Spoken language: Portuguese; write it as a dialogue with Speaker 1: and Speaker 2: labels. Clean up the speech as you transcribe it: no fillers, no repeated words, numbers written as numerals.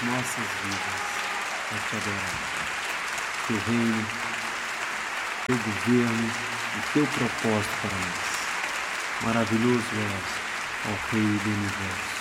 Speaker 1: nossas vidas é te adorar. Teu reino, teu governo e teu propósito para nós. Maravilhoso és, ó Rei do Universo.